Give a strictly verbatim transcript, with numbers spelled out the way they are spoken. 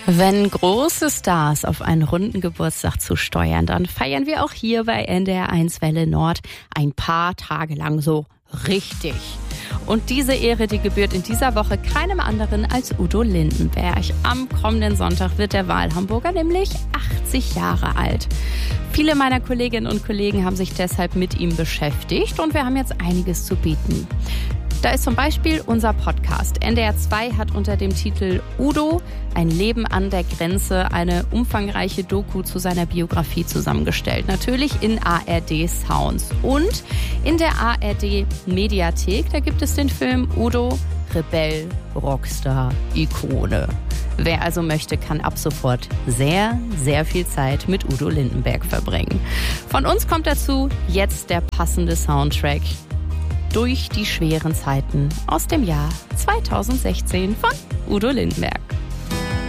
Wenn große Stars auf einen runden Geburtstag zusteuern, dann feiern wir auch hier bei N D R eins Welle Nord ein paar Tage lang so richtig. Und diese Ehre, die gebührt in dieser Woche keinem anderen als Udo Lindenberg. Am kommenden Sonntag wird der Wahlhamburger nämlich achtzig Jahre alt. Viele meiner Kolleginnen und Kollegen haben sich deshalb mit ihm beschäftigt und wir haben jetzt einiges zu bieten. Da ist zum Beispiel unser Podcast. N D R zwei hat unter dem Titel Udo, ein Leben an der Grenze, eine umfangreiche Doku zu seiner Biografie zusammengestellt. Natürlich in A R D Sounds. Und in der A R D Mediathek, da gibt es den Film Udo, Rebell, Rockstar, Ikone. Wer also möchte, kann ab sofort sehr, sehr viel Zeit mit Udo Lindenberg verbringen. Von uns kommt dazu jetzt der passende Soundtrack durch die schweren Zeiten aus dem Jahr zweitausendsechzehn von Udo Lindenberg.